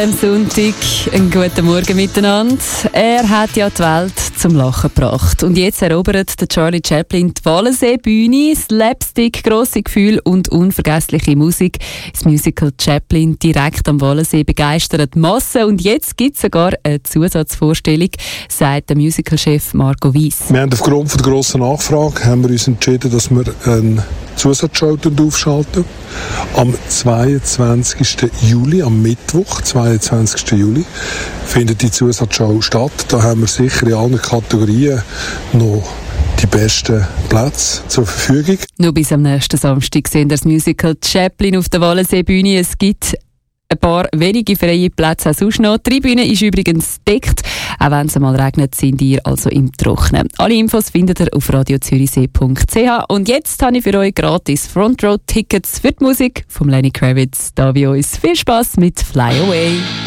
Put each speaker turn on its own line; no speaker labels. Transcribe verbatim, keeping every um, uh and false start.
Am Sonntag einen guten Morgen miteinander. Er hat ja die Welt zum Lachen gebracht. Und jetzt erobert der Charlie Chaplin die Wallensee-Bühne. Slapstick, grosse Gefühle und unvergessliche Musik. Das Musical Chaplin direkt am Wallensee begeistert Massen. Und jetzt gibt es sogar eine Zusatzvorstellung, sagt der Musicalchef Marco Weiss.
Wir haben aufgrund der grossen Nachfrage haben wir uns entschieden, dass wir eine Zusatzshow aufschalten. Am zweiundzwanzigsten Juli, am Mittwoch, zweiundzwanzigsten Juli, findet die Zusatzshow statt. Da haben wir sicher in allen Kategorien noch die besten Plätze zur Verfügung.
Nur bis am nächsten Samstag sehen wir das Musical Chaplin auf der Wallensee-Bühne. Es gibt ein paar wenige freie Plätze auch sonst noch. Die Tribüne ist übrigens deckt. Auch wenn es mal regnet, sind ihr also im Trocknen. Alle Infos findet ihr auf radio zürichsee punkt c h. Und jetzt habe ich für euch gratis Front-Row-Tickets für die Musik von Lenny Kravitz. Da bei uns viel Spass mit Fly Away.